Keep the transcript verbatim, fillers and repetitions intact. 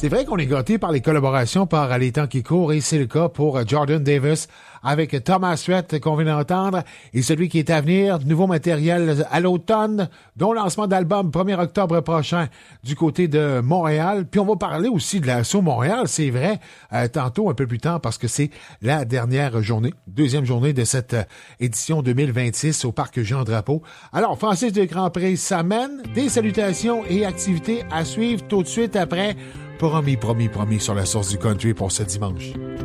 C'est vrai qu'on est gâté par les collaborations par les temps qui courent et c'est le cas pour Jordan Davis avec Thomas Rhett qu'on vient d'entendre et celui qui est à venir, nouveau matériel à l'automne, dont lancement d'album premier octobre prochain du côté de Montréal. Puis on va parler aussi de l'Assaut Montréal, c'est vrai, euh, tantôt un peu plus tard parce que c'est la dernière journée, deuxième journée de cette euh, édition deux mille vingt-six au Parc Jean-Drapeau. Alors Francis de Grand Prix s'amène, des salutations et activités à suivre tout de suite après. Promis, promis, promis sur la source du country pour ce dimanche.